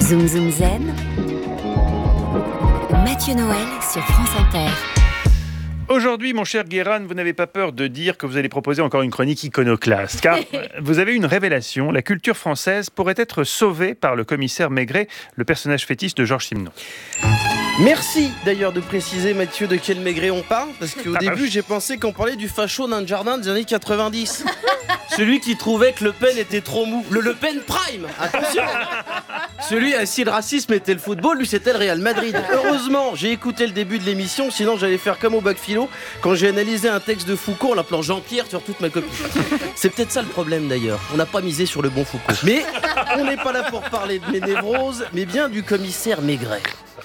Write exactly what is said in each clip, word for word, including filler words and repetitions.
Zoom Zoom Zen, Mathieu Noël sur France Inter. Aujourd'hui, mon cher Guérin, vous n'avez pas peur de dire que vous allez proposer encore une chronique iconoclaste, car vous avez une révélation. La culture française pourrait être sauvée par le commissaire Maigret, le personnage fétiche de Georges Simenon. Merci d'ailleurs de préciser, Mathieu, de quel Maigret on parle, parce qu'au Ah, début oui. j'ai pensé qu'on parlait du facho d'un jardin des années quatre-vingt-dix. Celui qui trouvait que Le Pen était trop mou. Le Le Pen Prime, attention. Celui à si le racisme était le football, lui c'était le Real Madrid. Heureusement, j'ai écouté le début de l'émission, sinon j'allais faire comme au bac philo quand j'ai analysé un texte de Foucault en l'appelant Jean-Pierre sur toute ma copie. C'est peut-être ça le problème d'ailleurs, on n'a pas misé sur le bon Foucault. Mais on n'est pas là pour parler de mes névroses, mais bien du commissaire Maigret.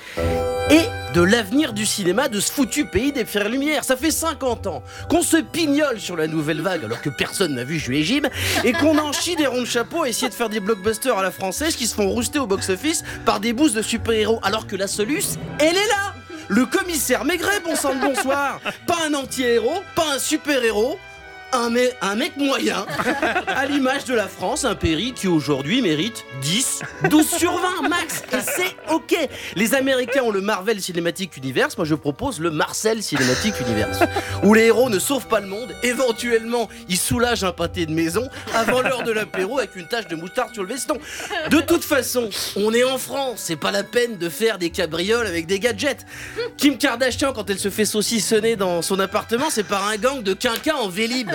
Et de l'avenir du cinéma de ce foutu pays des Frères Lumière. Ça fait cinquante ans qu'on se pignole sur la nouvelle vague alors que personne n'a vu Jules et Jim et qu'on en chie des ronds de chapeau à essayer de faire des blockbusters à la française qui se font rouster au box-office par des boosts de super-héros alors que la soluce, elle est là. Le commissaire Maigret, bon sang de bonsoir. Pas un anti-héros, pas un super-héros. Un, me- un mec moyen, à l'image de la France, un pays qui aujourd'hui mérite dix, douze sur vingt max, et c'est ok. Les Américains ont le Marvel Cinematic Universe, moi je propose le Marcel Cinematic Universe, où les héros ne sauvent pas le monde, éventuellement ils soulagent un pâté de maison avant l'heure de l'apéro avec une tache de moutarde sur le veston. De toute façon, on est en France, c'est pas la peine de faire des cabrioles avec des gadgets. Kim Kardashian, quand elle se fait saucissonner dans son appartement, c'est par un gang de quinquas en Vélib.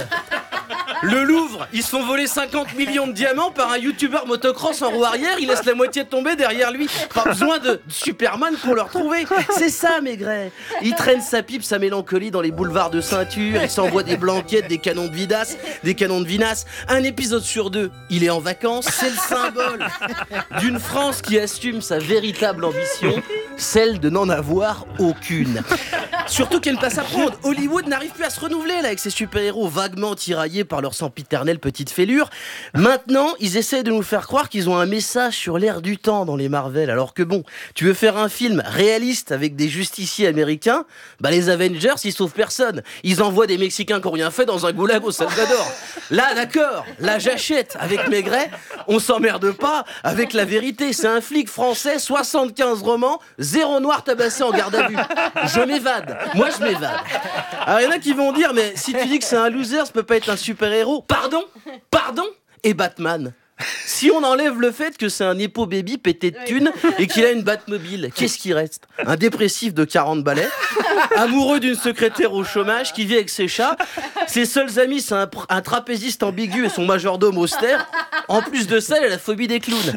Le Louvre, ils se font voler cinquante millions de diamants par un youtubeur motocross en roue arrière, il laisse la moitié tomber derrière lui. Pas besoin de Superman pour le retrouver. C'est ça, Maigret. Il traîne sa pipe, sa mélancolie dans les boulevards de ceinture, il s'envoie des blanquettes, des canons de Vidas, des canons de Vinasse. Un épisode sur deux, il est en vacances, c'est le symbole d'une France qui assume sa véritable ambition, celle de n'en avoir aucune. Surtout qu'elle passe à prendre. Hollywood n'arrive plus à se renouveler là avec ses super-héros vaguement tiraillés par leur sempiternelle petite fêlure. Maintenant, ils essaient de nous faire croire qu'ils ont un message sur l'air du temps dans les Marvel. Alors que bon, tu veux faire un film réaliste avec des justiciers américains, bah les Avengers, ils sauvent personne. Ils envoient des Mexicains qui n'ont rien fait dans un goulag au Salvador. Là, d'accord, là j'achète. Avec Maigret, on s'emmerde pas avec la vérité. C'est un flic français, soixante-quinze romans, zéro noir tabassé en garde à vue. Je m'évade. Moi, je m'évade. Alors, il y en a qui vont dire, mais si tu dis que c'est un loser, ça peut pas être un super-héros. Pardon ? Pardon ? Et Batman ? Si on enlève le fait que c'est un épo baby pété de thunes et qu'il a une Batmobile, qu'est-ce qui reste ? Un dépressif de quarante balais, amoureux d'une secrétaire au chômage qui vit avec ses chats. Ses seuls amis, c'est un, pr- un trapéziste ambigu et son majordome austère. En plus de ça, il a la phobie des clowns.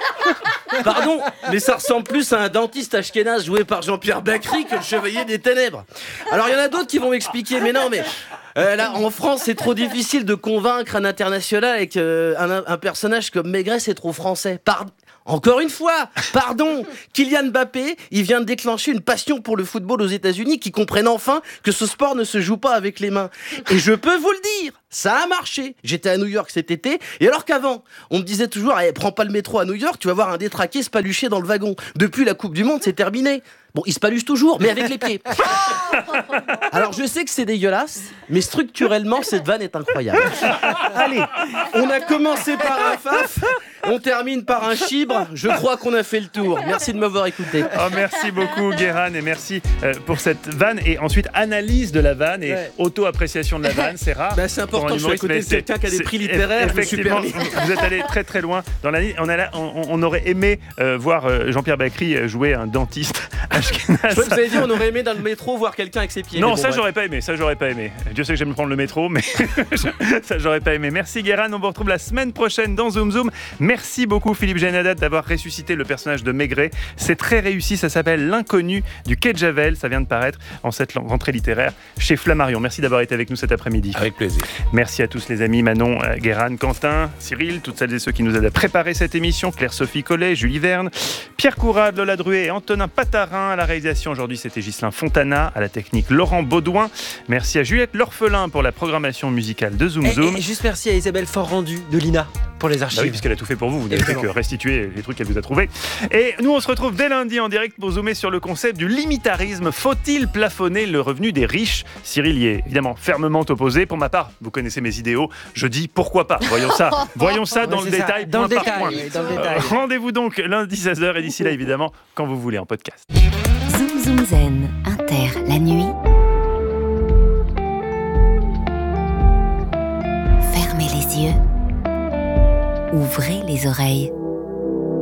Pardon, mais ça ressemble plus à un dentiste ashkénaze joué par Jean-Pierre Bacry que le chevalier des ténèbres. Alors il y en a d'autres qui vont m'expliquer, mais non, mais euh, là en France c'est trop difficile de convaincre un international avec euh, un, un personnage comme Maigret, c'est trop français. Pardon. Encore une fois, pardon, Kylian Mbappé, il vient de déclencher une passion pour le football aux États-Unis qui comprennent enfin que ce sport ne se joue pas avec les mains. Et je peux vous le dire, ça a marché. J'étais à New York cet été, et alors qu'avant, on me disait toujours, eh, prends pas le métro à New York, tu vas voir un détraqué se palucher dans le wagon. Depuis la Coupe du Monde, c'est terminé. Bon, il se paluche toujours, mais avec les pieds. Alors je sais que c'est dégueulasse, mais structurellement, cette vanne est incroyable. Allez, on a commencé par un faf, on termine par un chibre. Je crois qu'on a fait le tour. Merci de m'avoir écouté. Oh, merci beaucoup, Guérin, et merci euh, pour cette vanne. Et ensuite, analyse de la vanne et Ouais. auto-appréciation de la vanne, c'est rare. Bah, c'est important, pour un je suis à humoriste, côté mais de quelqu'un qui a des c'est- prix c'est- littéraires, je me suis Effectivement, permis. vous êtes allé très très loin dans la ligne. On, a là- on, on aurait aimé euh, voir euh, Jean-Pierre Bacry jouer un dentiste ashkénaze. Je crois que vous avez dit on aurait aimé dans le métro voir quelqu'un avec ses pieds. Non, Mais bon, ça bref. j'aurais pas aimé, ça j'aurais pas aimé. Dieu sait que j'aime prendre le métro, mais ça j'aurais pas aimé. Merci Guérin, on vous retrouve la semaine prochaine dans Zoom Zoom. Merci beaucoup Philippe Genadat d'avoir ressuscité le personnage de Maigret. C'est très réussi, ça s'appelle L'inconnu du Quai de Javel. Ça vient de paraître en cette rentrée littéraire chez Flammarion. Merci d'avoir été avec nous cet après-midi. Avec plaisir. Merci à tous les amis, Manon, euh, Guérin, Quentin, Cyril, toutes celles et ceux qui nous aident à préparer cette émission, Claire-Sophie Collet, Julie Verne, Pierre Courade, Lola Druet et Antonin Patarin. À la réalisation aujourd'hui, c'était Ghislain Fontana, à la technique Laurent Baudouin. Merci à Juliette L'Orphelin pour la programmation musicale de Zoom Et, Zoom. et juste merci à Isabelle Fort-Rendu de l'I N A pour les Bah oui, archives. puisqu'elle a tout fait pour pour vous. Vous n'avez fait que restituer les trucs qu'elle vous a trouvés. Et nous, on se retrouve dès lundi en direct pour zoomer sur le concept du limitarisme. Faut-il plafonner le revenu des riches? Cyril y est évidemment fermement opposé. Pour ma part, vous connaissez mes idéaux. Je dis pourquoi pas. Voyons ça. Voyons ça dans, ouais, le, ça. détail, dans le point détail. par point. Oui, dans le détail. Euh, rendez-vous donc lundi seize heures et d'ici là, évidemment, quand vous voulez en podcast. Zoom Zoom Zen, Inter, la nuit. Fermez les yeux. Ouvrez les oreilles.